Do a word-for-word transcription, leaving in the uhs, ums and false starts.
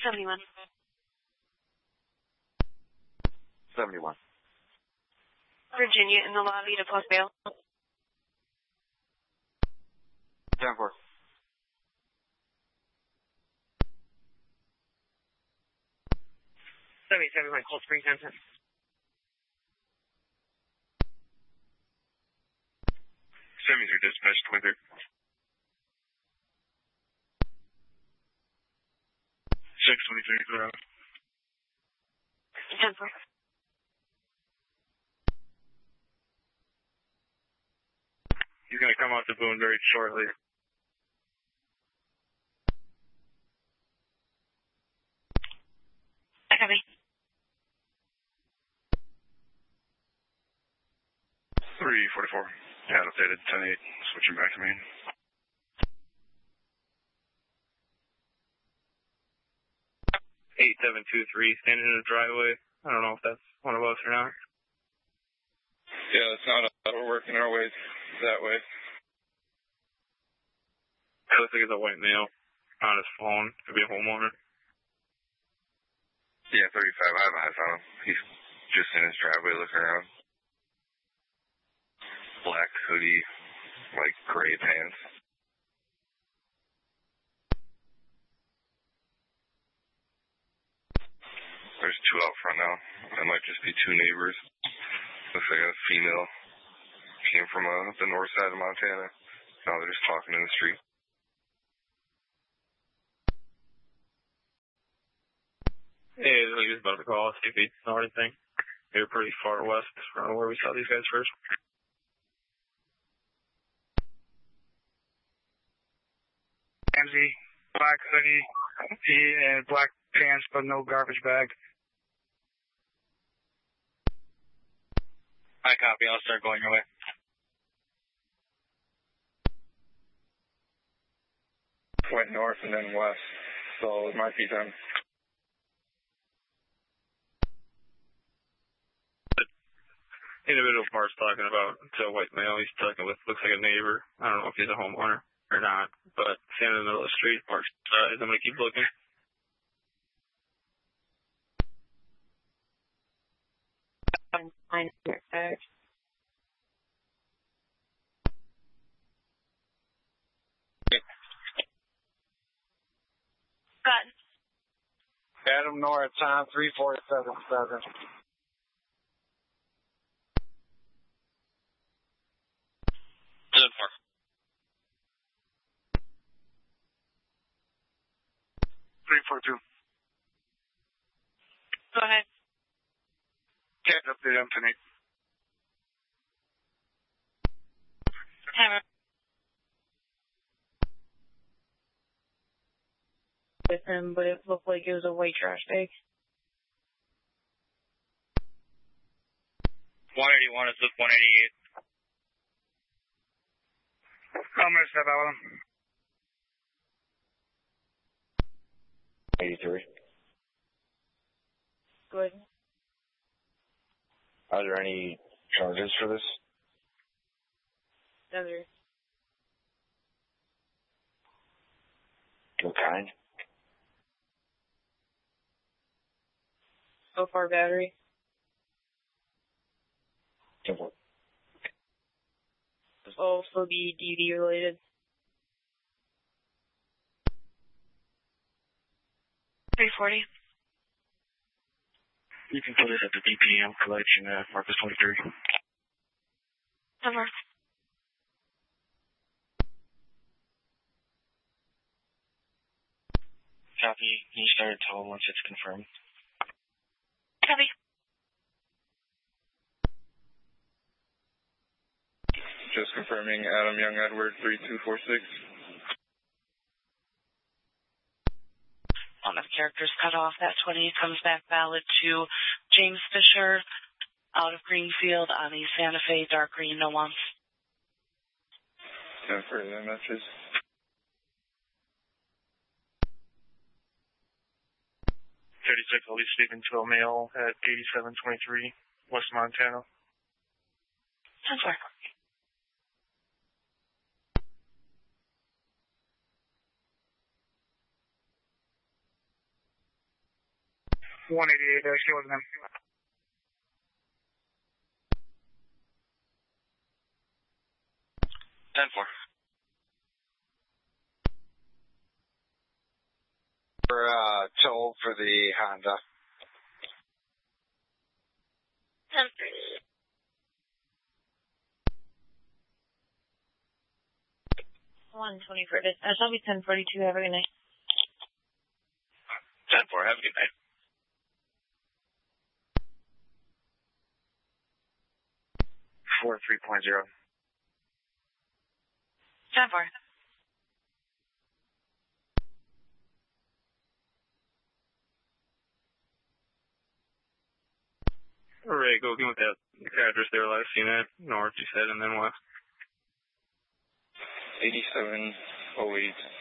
seventy-one. seventy-one. Virginia in the lobby to post bail. ten four. seventy-seven, Cold Springs, Hampton. seventy-three, dispatch twenty-three. six twenty-three, go out. ten four. He's going to come out to Boone very shortly. I copy. three forty-four. Yeah, updated. ten eight. Switching back to me. eight seven two three, standing in the driveway. I don't know if that's one of us or not. Yeah, it's not us. We're working our way that way. It looks like it's a white male on his phone. Could be a homeowner. Yeah, thirty-five. I have eyes on him. He's just in his driveway looking around. Black hoodie, like gray pants. There's two out front now. It might just be two neighbors. Looks like a female came from uh, the north side of Montana. Now they're just talking in the street. Hey, he was about to call, see if he saw anything. They were pretty far west from where we saw these guys first. Ramsey, black hoodie, and black pants, but no garbage bag. I copy. I'll start going your way. Went north and then west, so it might be them. The individual part's talking about to a white male. He's talking with, looks like a neighbor. I don't know if he's a homeowner or not, but standing in the middle of the street, parked side. I'm going to keep looking. Fine. Uh, Got Adam North, time three four seven seven. ten four. three four two. Go ahead. Can't update him tonight. Hammer. With him, but it looked like it was a white trash bag. one eighty-one is with one eighty-eight. I'm going to step out with him. eighty-three. Good. Are there any charges for this? Other. What kind? So far, battery. Simple. This will also be D V related. three forty. You can put it at the D P M collection at Marcus twenty-three. Number. Copy. Can you start a toll once it's confirmed? Copy. Just confirming Adam Young Edward three two four six. On the characters cut off, that twenty comes back valid to James Fisher out of Greenfield on the Santa Fe dark green, no ones. Yeah, for the messages. thirty-six, I'll be speaking to a male at eighty-seven twenty-three, West Montana. ten four. one eighty-eight, uh, she wasn't in. ten four. For, uh, toll for the Honda. ten three. one twenty for this. Uh, shall be ten forty-two. Have a good night. ten four. Have a good night. four three point zero. ten four. All right, go again with that address there last seen at north, you said, and then west. eighty-seven oh eight